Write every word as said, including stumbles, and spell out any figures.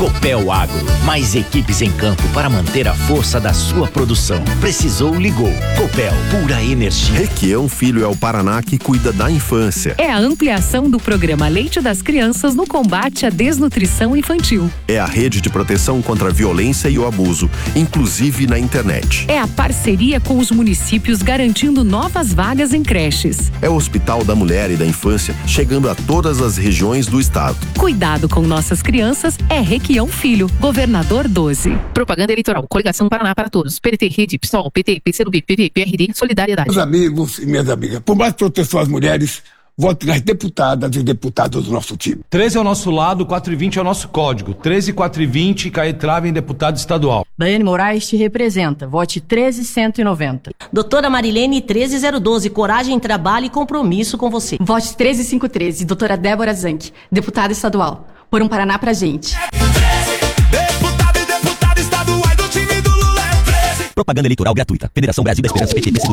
Copel Agro, mais equipes em campo para manter a força da sua produção. Precisou, ligou. Copel, pura energia. Requião Filho é o Paraná que cuida da infância. É a ampliação do programa Leite das Crianças no combate à desnutrição infantil. É a rede de proteção contra a violência e o abuso, inclusive na internet. É a parceria com os municípios garantindo novas vagas em creches. É o Hospital da Mulher e da Infância, chegando a todas as regiões do estado. Cuidado com nossas crianças é Requião Filho, Governador doze. Propaganda eleitoral, Coligação Paraná para Todos, P T, Rede, PSOL, P T, P C do B, P V, P R D, Solidariedade. Meus amigos e minhas amigas, por mais proteção às mulheres, vote nas deputadas e deputados do nosso time. treze ao nosso lado, quatro e vinte é o nosso código. treze, quatro e vinte, Caetrava em deputado estadual. Daiane Moraes te representa. Vote treze cento e noventa. Doutora Marilene treze zero doze. Coragem, trabalho e compromisso com você. Vote treze cinco treze. Doutora Débora Zanck, deputada estadual. Por um Paraná pra gente. Propaganda eleitoral gratuita. Federação Brasil da Esperança, P T, P C do B.